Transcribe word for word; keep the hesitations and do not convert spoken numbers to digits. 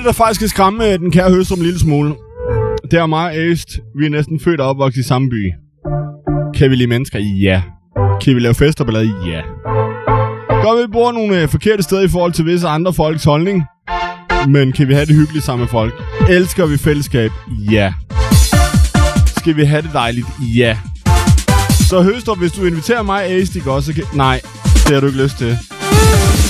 der faktisk skal skræmme den kære Høstrup en lille smule. Det er mig og Ace. Vi er næsten født og opvokset i samme by. Kan vi lide mennesker? Ja. Kan vi lave fest og ballade? Ja. Godt, vi bor nogle øh, forkerte steder i forhold til visse andre folks holdning. Men kan vi have det hyggeligt sammen med folk? Elsker vi fællesskab? Ja. Skal vi have det dejligt? Ja. Så Høstrup, hvis du inviterer mig, Ace, det også kan... Nej, det har du ikke lyst til.